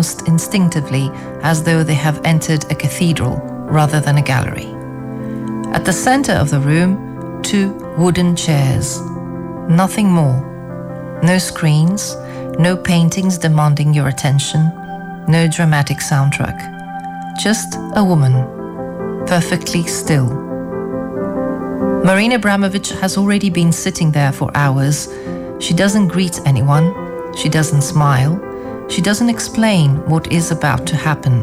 almost instinctively, as though they have entered a cathedral rather than a gallery. At the center of the room, 2 wooden chairs. Nothing more. No screens, no paintings demanding your attention, no dramatic soundtrack. Just a woman, perfectly still. Marina Abramović has already been sitting there for hours. She doesn't greet anyone, she doesn't smile, she doesn't explain what is about to happen.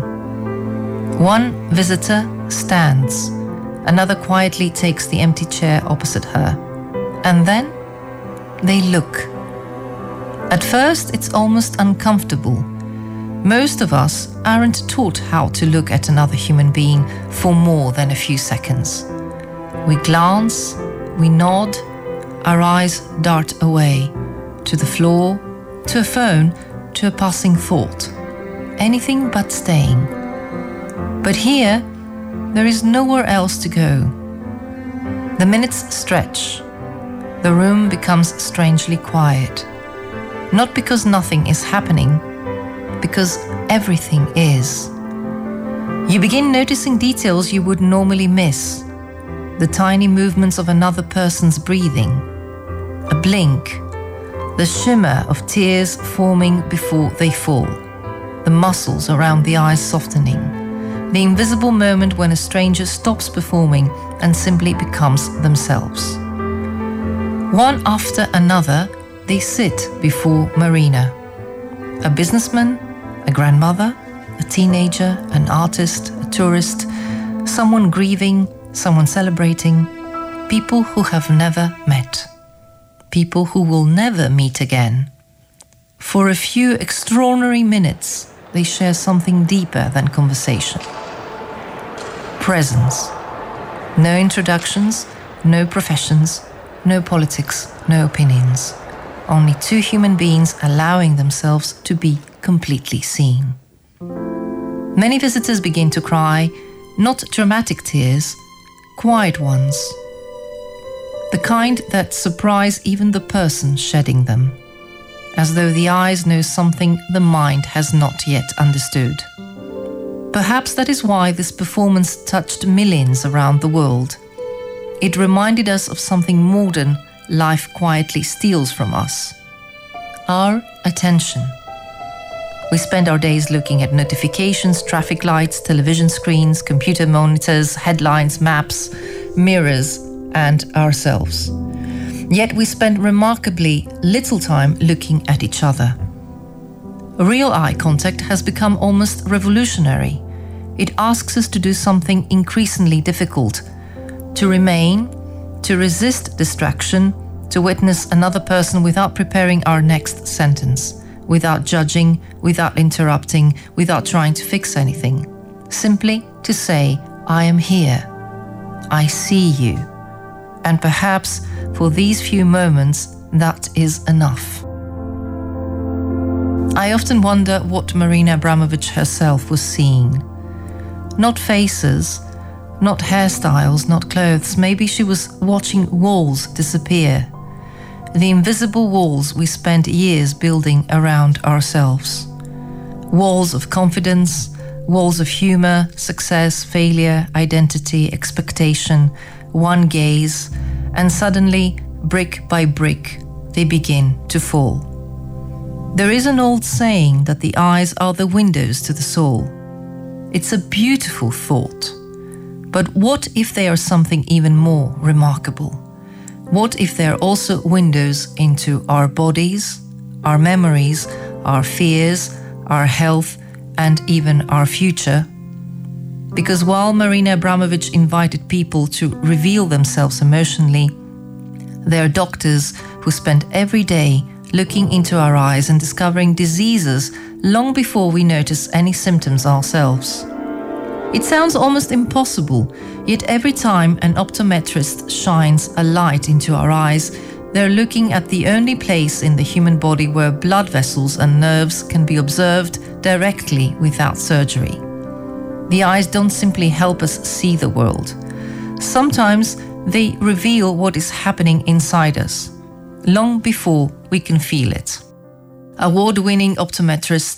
One visitor stands, another quietly takes the empty chair opposite her, and then they look. At first, it's almost uncomfortable. Most of us aren't taught how to look at another human being for more than a few seconds. We glance, we nod, our eyes dart away, to the floor, to a phone, to a passing thought. Anything but staying. But here, there is nowhere else to go. The minutes stretch. The room becomes strangely quiet. Not because nothing is happening, because everything is. You begin noticing details you would normally miss. The tiny movements of another person's breathing, a blink, the shimmer of tears forming before they fall, the muscles around the eyes softening, the invisible moment when a stranger stops performing and simply becomes themselves. One after another, they sit before Marina. A businessman, a grandmother, a teenager, an artist, a tourist, someone grieving, someone celebrating, people who have never met, people who will never meet again. For a few extraordinary minutes, they share something deeper than conversation. Presence. No introductions, no professions, no politics, no opinions. Only 2 human beings allowing themselves to be completely seen. Many visitors begin to cry, not dramatic tears, quiet ones. The kind that surprise even the person shedding them, as though the eyes know something the mind has not yet understood. Perhaps that is why this performance touched millions around the world. It reminded us of something modern life quietly steals from us. Our attention. We spend our days looking at notifications, traffic lights, television screens, computer monitors, headlines, maps, mirrors, and ourselves. Yet we spend remarkably little time looking at each other. Real eye contact has become almost revolutionary. It asks us to do something increasingly difficult, to remain, to resist distraction, to witness another person without preparing our next sentence, without judging, without interrupting, without trying to fix anything. Simply to say, I am here. I see you. And perhaps for these few moments, that is enough. I often wonder what Marina Abramović herself was seeing. Not faces, not hairstyles, not clothes. Maybe she was watching walls disappear. The invisible walls we spent years building around ourselves. Walls of confidence, walls of humor, success, failure, identity, expectation, one gaze, and suddenly, brick by brick, they begin to fall. There is an old saying that the eyes are the windows to the soul. It's a beautiful thought. But what if they are something even more remarkable? What if they are also windows into our bodies, our memories, our fears, our health, and even our future? Because while Marina Abramović invited people to reveal themselves emotionally, there are doctors who spend every day looking into our eyes and discovering diseases long before we notice any symptoms ourselves. It sounds almost impossible, yet every time an optometrist shines a light into our eyes, they're looking at the only place in the human body where blood vessels and nerves can be observed directly without surgery. The eyes don't simply help us see the world. Sometimes they reveal what is happening inside us, long before we can feel it. Award-winning optometrist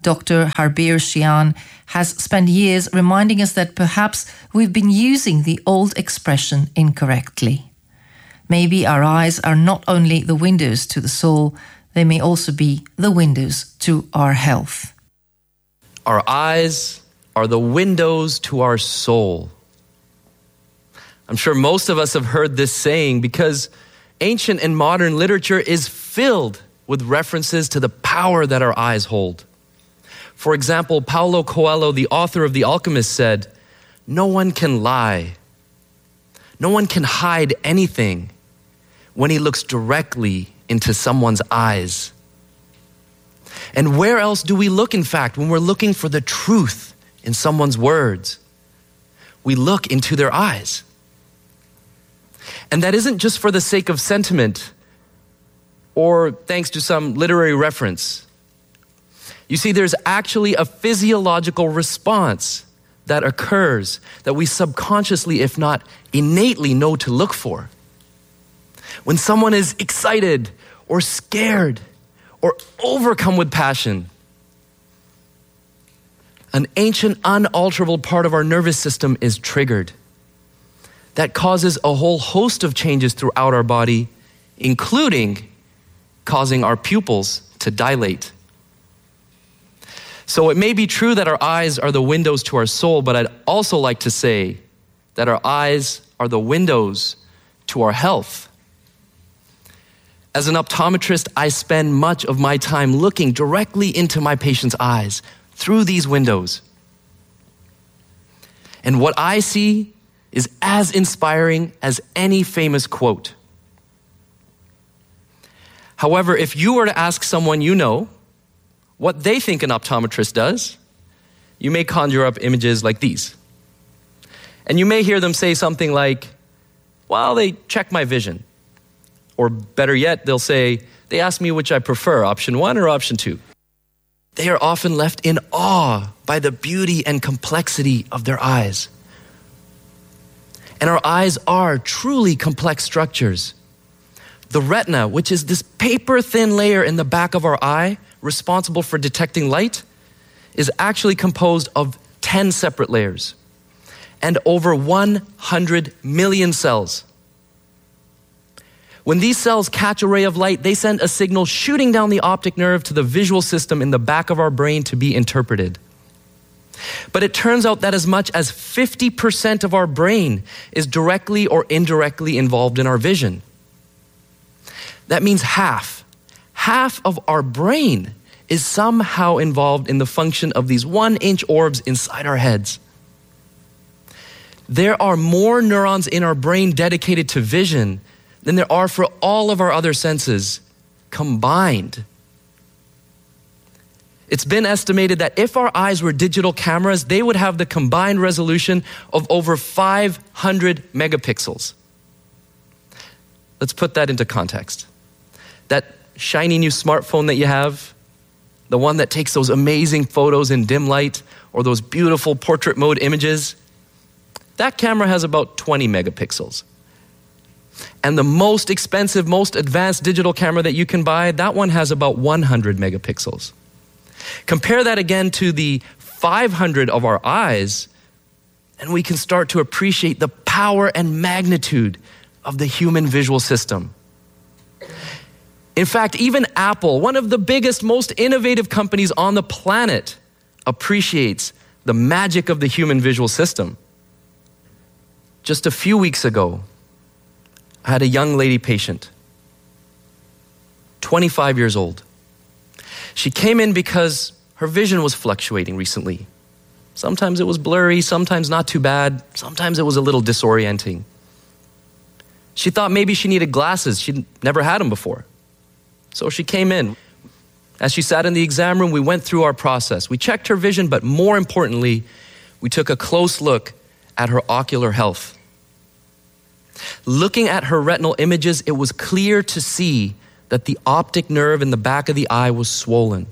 Dr. Harbir Shian has spent years reminding us that perhaps we've been using the old expression incorrectly. Maybe our eyes are not only the windows to the soul, they may also be the windows to our health. Our eyes are the windows to our soul. I'm sure most of us have heard this saying because ancient and modern literature is filled with references to the power that our eyes hold. For example, Paulo Coelho, the author of The Alchemist, said, "No one can lie. No one can hide anything when he looks directly into someone's eyes." And where else do we look, in fact, when we're looking for the truth in someone's words? We look into their eyes. And that isn't just for the sake of sentiment or thanks to some literary reference. You see, there's actually a physiological response that occurs that we subconsciously, if not innately, know to look for. When someone is excited or scared or overcome with passion, an ancient, unalterable part of our nervous system is triggered. That causes a whole host of changes throughout our body, including causing our pupils to dilate. So it may be true that our eyes are the windows to our soul, but I'd also like to say that our eyes are the windows to our health. As an optometrist, I spend much of my time looking directly into my patient's eyes through these windows. And what I see is as inspiring as any famous quote. However, if you were to ask someone you know what they think an optometrist does, you may conjure up images like these. And you may hear them say something like, "Well, they check my vision." Or better yet, they'll say, "They ask me which I prefer, option 1 or option 2. They are often left in awe by the beauty and complexity of their eyes. And our eyes are truly complex structures. The retina, which is this paper-thin layer in the back of our eye, responsible for detecting light, is actually composed of 10 separate layers and over 100 million cells. When these cells catch a ray of light, they send a signal shooting down the optic nerve to the visual system in the back of our brain to be interpreted. But it turns out that as much as 50% of our brain is directly or indirectly involved in our vision. That means half of our brain is somehow involved in the function of these 1-inch orbs inside our heads. There are more neurons in our brain dedicated to vision than there are for all of our other senses combined. It's been estimated that if our eyes were digital cameras, they would have the combined resolution of over 500 megapixels. Let's put that into context. That shiny new smartphone that you have, the one that takes those amazing photos in dim light or those beautiful portrait mode images, that camera has about 20 megapixels. And the most expensive, most advanced digital camera that you can buy, that one has about 100 megapixels. Compare that again to the 500 of our eyes, and we can start to appreciate the power and magnitude of the human visual system. In fact, even Apple, one of the biggest, most innovative companies on the planet, appreciates the magic of the human visual system. Just a few weeks ago, I had a young lady patient, 25 years old. She came in because her vision was fluctuating recently. Sometimes it was blurry, sometimes not too bad, sometimes it was a little disorienting. She thought maybe she needed glasses. She'd never had them before. So she came in. As she sat in the exam room, we went through our process. We checked her vision, but more importantly, we took a close look at her ocular health. Looking at her retinal images, it was clear to see that the optic nerve in the back of the eye was swollen.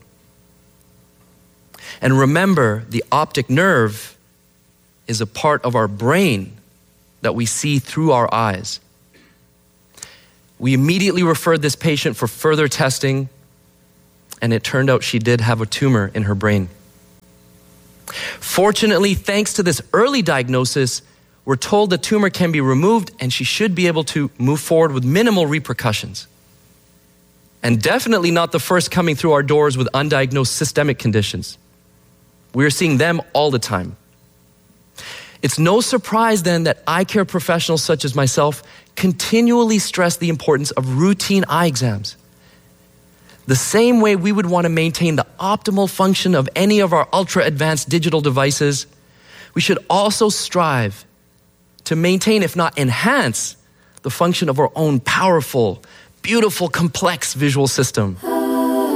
And remember, the optic nerve is a part of our brain that we see through our eyes. We immediately referred this patient for further testing, and it turned out she did have a tumor in her brain. Fortunately, thanks to this early diagnosis, we're told the tumor can be removed and she should be able to move forward with minimal repercussions. And definitely not the first coming through our doors with undiagnosed systemic conditions. We're seeing them all the time. It's no surprise then that eye care professionals such as myself continually stress the importance of routine eye exams. The same way we would want to maintain the optimal function of any of our ultra-advanced digital devices, we should also strive to maintain, if not enhance, the function of our own powerful, beautiful, complex visual system.